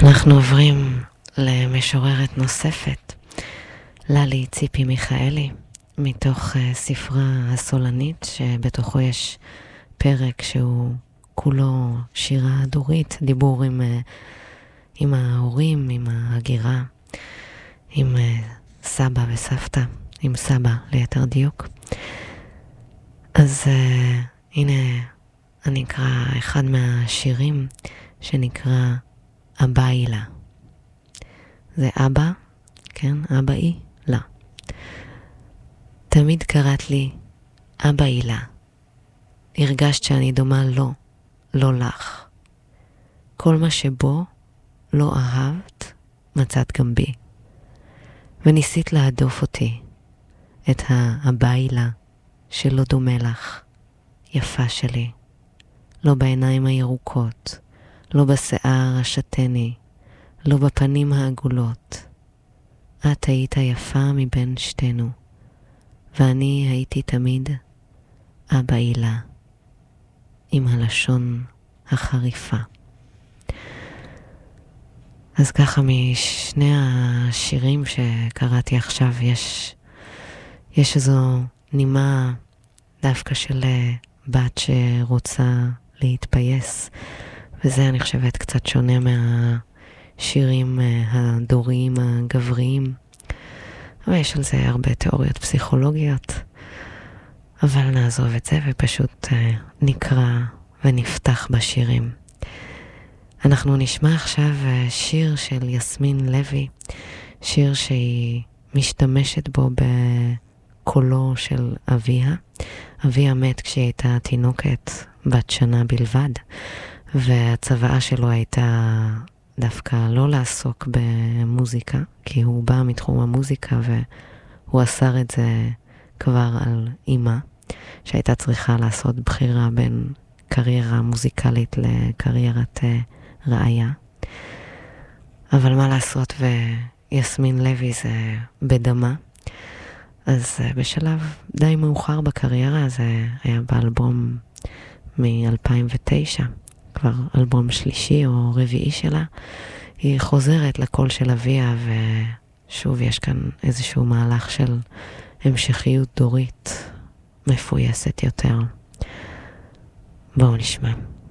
אנחנו עוברים למשוררת נוספת, ללי ציפי מיכאלי, מתוך ספרה הסולנית, שבתוכו יש פרק שהוא כולו שירה דורית, דיבור עם ההורים, עם ההגירה, עם סבא וסבתא, עם סבא ליתר דיוק. אז הנה אני אקרא אחד מהשירים שנקרא אבא אילה. זה אבא, כן, אבא אי, לא. תמיד קראת לי אבא אילה. הרגשת שאני דומה לו, לא לך. כל מה שבו לא אהבת, מצאת גם בי. וניסית להדוף אותי, את האבא אילה שלא דומה לך, יפה שלי. לא בעיניים הירוקות, לא בשיער השתני, לא בפנים העגולות. את היית יפה מבין שתינו, ואני הייתי תמיד אבא אילה, עם הלשון החריפה. אז ככה משני השירים שקראתי עכשיו, יש איזו נימה דווקא של בת שרוצה להתפייס, וזה אני חושבת קצת שונה מהשירים הדוריים הגבריים, ויש על זה הרבה תיאוריות פסיכולוגיות, אבל נעזוב את זה ופשוט נקרא ונפתח בשירים. אנחנו נשמע עכשיו שיר של יסמין לוי, שיר שהיא משתמשת בו בקולו של אביה. אביה מת כשהיא הייתה תינוקת בת שנה בלבד, והצוואה שלו הייתה דווקא לא לעסוק במוזיקה, כי הוא בא מתחום המוזיקה והוא אסר את זה כבר על אמא, שהייתה צריכה לעשות בחירה בין קריירה מוזיקלית לקריירת ראיה. אבל מה לעשות, ויסמין לוי זה בדמה. אז בשלב די מאוחר בקריירה, זה היה באלבום מ-2009, כבר אלבום שלישי או רביעי שלה, היא חוזרת לקול של אביה, ושוב יש כאן איזשהו מהלך של המשכיות דורית מפויסת יותר. בואו נשמע.